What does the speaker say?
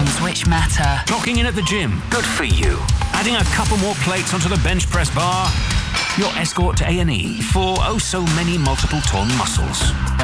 ones which matter. Clocking in at the gym. Good for you. Adding a couple more plates onto the bench press bar. Your escort to A&E for oh so many multiple torn muscles.